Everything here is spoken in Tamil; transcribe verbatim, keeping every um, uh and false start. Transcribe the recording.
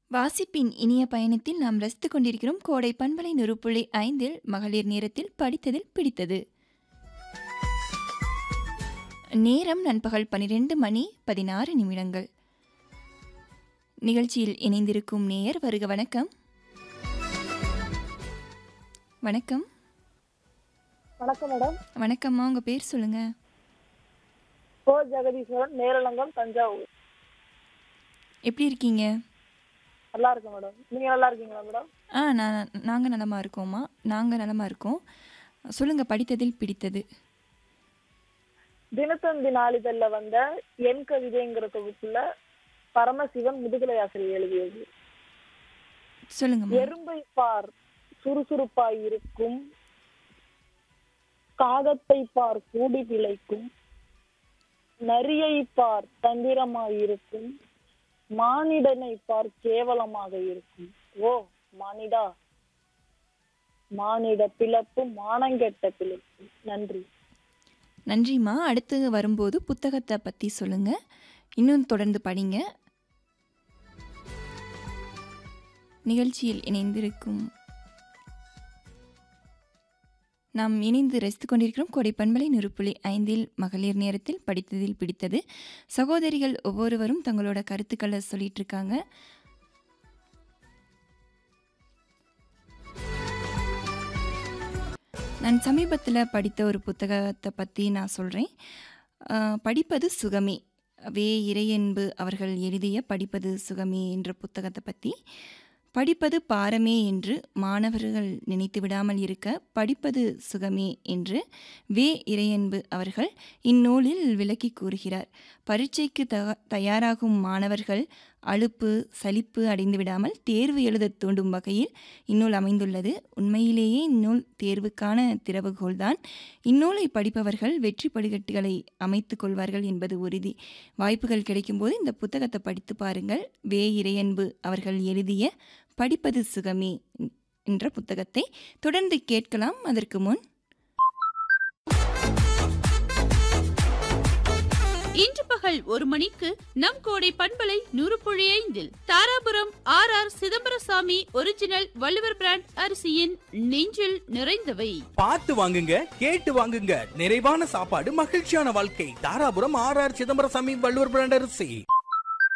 வாசிப்பின் இனிய பயணத்தில் நாம் ரசித்துக் கொண்டிருக்கிறோம். கோடை பண்பலை நூறு புள்ளி ஐந்தில் மகளிர் நேரத்தில் படித்ததில் பிடித்தது. நேரம் நண்பகல் பனிரெண்டு மணி பதினாறு நிமிடங்கள். நிகழ்ச்சியில் இணைந்திருக்கும் நேயர் வருக. வணக்கம். வணக்கம். வணக்கம் மேடம். வணக்கம்மா, உங்க பேர் சொல்லுங்க. ஓ ஜெகதீஸ்வரன், நேரலங்கம், தஞ்சாவூர். எப்படி இருக்கீங்க? நல்லா இருக்கேன் மேடம். நீங்க நல்லா இருக்கீங்களா மேடம்? ஆ நான் நாங்கள் நலமாக இருக்கோம்மா. நாங்கள் நலமாக இருக்கோம். சொல்லுங்க, படித்ததில் பிடித்தது. தினத்தந்தி நாளிதழ்ல வந்த என் கவிதைங்கிற தொகுப்புல பரமசிவன் முதுகலை ஆசிரியர் எழுதியது. சொல்லுங்க. எறும்பை பார் சுறுசுறுப்பாய் இருக்கும், காகத்தை பார் கூடி பிழைக்கும், நரியை பார் தந்திரமாயிருக்கும், மானிடனை பார் கேவலமாக இருக்கும். ஓ மானிடா, மானிட பிளப்பு மானங்கெட்ட பிழைப்பு. நன்றி. நன்றிம்மா. அடுத்து வரும்போது புத்தகத்தை பற்றி சொல்லுங்க. இன்னும் தொடர்ந்து படிங்க. நிகழ்ச்சியில் இணைந்திருக்கும் நாம் இணைந்து ரசித்துக் கொண்டிருக்கிறோம். கோடை பண்பலை நூறு புள்ளி ஐந்தில் மகளிர் நேரத்தில் படித்ததில் பிடித்தது. சகோதரிகள் ஒவ்வொருவரும் தங்களோட கருத்துக்களை சொல்லிட்டு இருக்காங்க. நான் சமீபத்தில் படித்த ஒரு புத்தகத்தை பற்றி நான் சொல்கிறேன். படிப்பது சுகமே, வே இறையன்பு அவர்கள் எழுதிய படிப்பது சுகமே என்ற புத்தகத்தை பற்றி. படிப்பது பாரமே என்று மாணவர்கள் நினைத்து விடாமல் இருக்க படிப்பது சுகமே என்று வே இறையன்பு அவர்கள் இந்நூலில் விளக்கி கூறுகிறார். பரீட்சைக்கு த தயாராகும் மாணவர்கள் அலுப்பு சலிப்பு அடைந்து விடாமல் தேர்வு எழுத தூண்டும் வகையில் இந்நூல் அமைந்துள்ளது. உண்மையிலேயே இந்நூல் தேர்வுக்கான திறவுகோல்தான். இந்நூலை படிப்பவர்கள் வெற்றி படிக்கட்டுகளை அமைத்து கொள்வார்கள் என்பது உறுதி. வாய்ப்புகள் கிடைக்கும்போது இந்த புத்தகத்தை படித்து பாருங்கள். வே இறையன்பு அவர்கள் எழுதிய படிப்பது சுகமே என்ற புத்தகத்தை தொடர்ந்து கேட்கலாம். அதற்கு முன் இன்று பகல் ஒரு மணிக்கு நம் கோடை பண்பலை நூறு புள்ளி ஐந்தில் Dharapuram R R Chidambarasamy original Valluvar brand அரிசியின் நெஞ்சில் நிறைந்தவை. பார்த்து வாங்குங்க, கேட்டு வாங்குங்க. நிறைவான சாப்பாடு, மகிழ்ச்சியான வாழ்க்கை. Dharapuram R R Chidambarasamy Valluvar brand அரிசி.